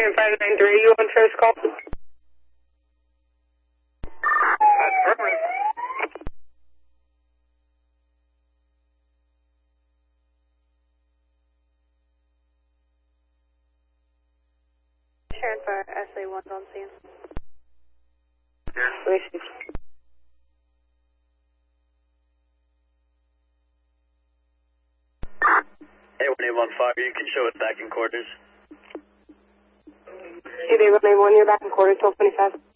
Sharon 593, you on first call? Affirmative. Sharon for SA1's on scene. Racing. A1815, you can show us back in quarters. A181, you're back in quarters, 1225.